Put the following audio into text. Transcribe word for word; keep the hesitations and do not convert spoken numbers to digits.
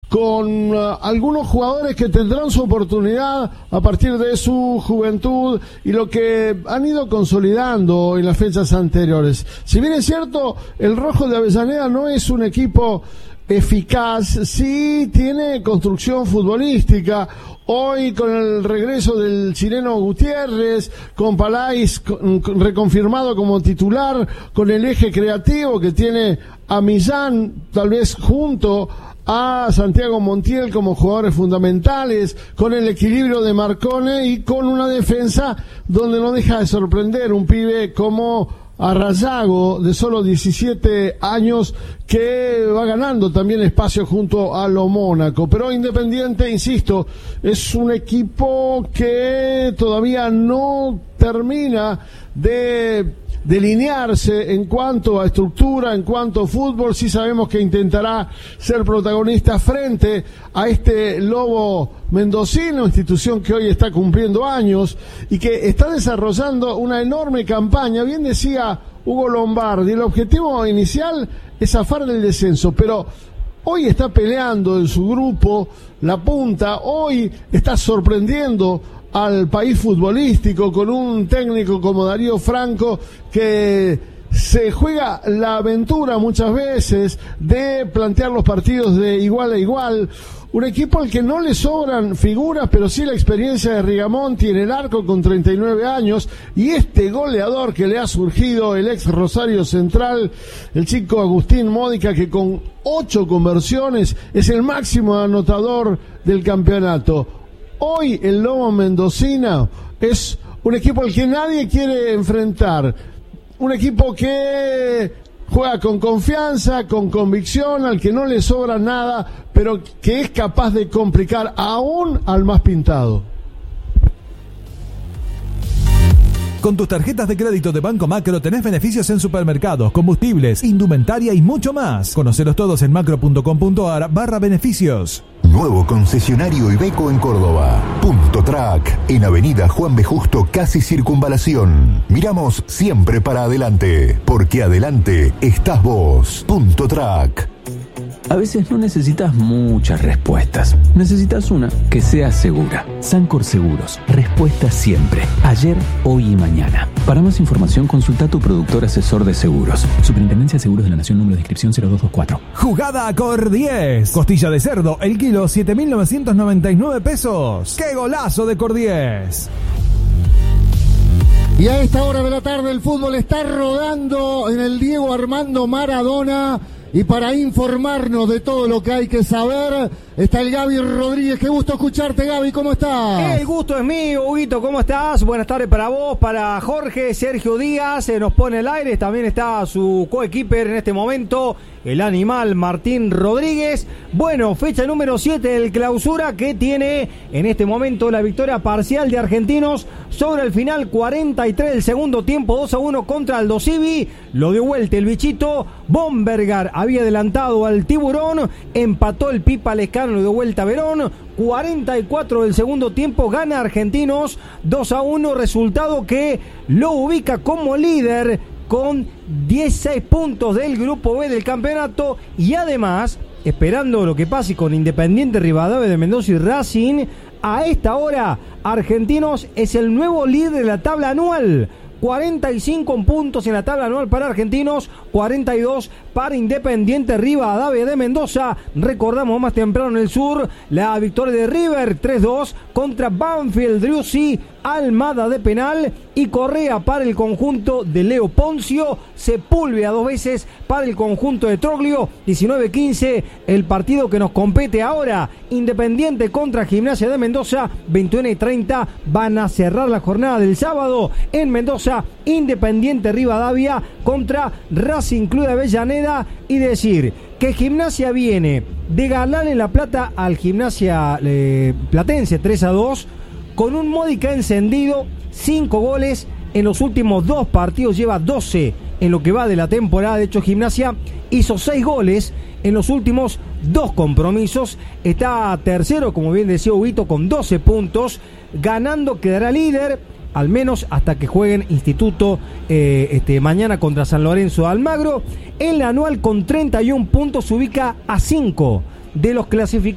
con uh, algunos jugadores que tendrán su oportunidad a partir de su juventud y lo que han ido consolidando en las fechas anteriores. Si bien es cierto, el Rojo de Avellaneda no es un equipo eficaz, sí tiene construcción futbolística. Hoy con el regreso del chileno Gutiérrez, con Palais con, con, reconfirmado como titular, con el eje creativo que tiene a Millán, tal vez junto a Santiago Montiel como jugadores fundamentales, con el equilibrio de Marcone y con una defensa donde no deja de sorprender un pibe como Arrayago, de solo diecisiete años, que va ganando también espacio junto a lo Mónaco. Pero Independiente, insisto, es un equipo que todavía no termina de delinearse en cuanto a estructura, en cuanto a fútbol. Sí sabemos que intentará ser protagonista frente a este Lobo mendocino, institución que hoy está cumpliendo años y que está desarrollando una enorme campaña. Bien decía Hugo Lombardi, el objetivo inicial es zafar del descenso, pero hoy está peleando en su grupo la punta, hoy está sorprendiendo al país futbolístico con un técnico como Darío Franco que se juega la aventura muchas veces de plantear los partidos de igual a igual. Un equipo al que no le sobran figuras, pero sí la experiencia de Rigamonti en el arco con treinta y nueve años y este goleador que le ha surgido, el ex Rosario Central, el chico Agustín Módica, que con ocho conversiones es el máximo anotador del campeonato. Hoy el Lobo Mendocino es un equipo al que nadie quiere enfrentar, un equipo que juega con confianza, con convicción, al que no le sobra nada, pero que es capaz de complicar aún al más pintado. Con tus tarjetas de crédito de Banco Macro tenés beneficios en supermercados, combustibles, indumentaria y mucho más. Conocelos todos en macro.com.ar barra beneficios. Nuevo concesionario Iveco en Córdoba. Punto Track, en Avenida Juan B. Justo, casi Circunvalación. Miramos siempre para adelante, porque adelante estás vos. Punto Track. A veces no necesitas muchas respuestas. Necesitas una que sea segura. Sancor Seguros. Respuesta siempre. Ayer, hoy y mañana. Para más información, consulta a tu productor asesor de seguros. Superintendencia de Seguros de la Nación, número de inscripción cero dos dos cuatro. Jugada a Cor diez. Costilla de cerdo, el kilo, siete mil novecientos noventa y nueve pesos. ¡Qué golazo de Cor diez! Y a esta hora de la tarde el fútbol está rodando en el Diego Armando Maradona. Y para informarnos de todo lo que hay que saber, está el Gaby Rodríguez. Qué gusto escucharte, Gaby, ¿cómo estás? El gusto es mío, Huguito, ¿cómo estás? Buenas tardes para vos, para Jorge, Sergio Díaz, se nos pone el aire, también está su coequiper en este momento, el animal Martín Rodríguez. Bueno, fecha número siete del clausura, que tiene en este momento la victoria parcial de Argentinos sobre el final cuarenta y tres del segundo tiempo, dos a uno contra Aldo Civi. Lo dio vuelta el bichito. Bombergar había adelantado al Tiburón, empató el Pipa Lescano, lo dio vuelta a Verón. cuarenta y cuatro del segundo tiempo, gana Argentinos dos a uno, resultado que lo ubica como líder con dieciséis puntos del grupo B del campeonato, y además, esperando lo que pase con Independiente Rivadavia de Mendoza y Racing, a esta hora Argentinos es el nuevo líder de la tabla anual. cuarenta y cinco puntos en la tabla anual para Argentinos, cuarenta y dos para Independiente Rivadavia de Mendoza. Recordamos más temprano en el sur la victoria de River tres dos contra Banfield. Driussi, Almada de penal y Correa para el conjunto de Leo Poncio. Sepúlveda dos veces para el conjunto de Troglio. diecinueve quince el partido que nos compete ahora. Independiente contra Gimnasia de Mendoza. veintiuno y treinta van a cerrar la jornada del sábado en Mendoza. Independiente Rivadavia contra Racing Club de Avellaneda. Y decir que Gimnasia viene de ganarle La Plata al Gimnasia eh, Platense tres a dos con un Módica encendido, cinco goles en los últimos dos partidos, lleva doce en lo que va de la temporada. De hecho, Gimnasia hizo seis goles en los últimos dos compromisos. Está tercero, como bien decía Huguito, con doce puntos. Ganando quedará líder, al menos hasta que jueguen Instituto eh, este, mañana contra San Lorenzo de Almagro. En la anual, con treinta y un puntos, se ubica a cinco de los clasificados.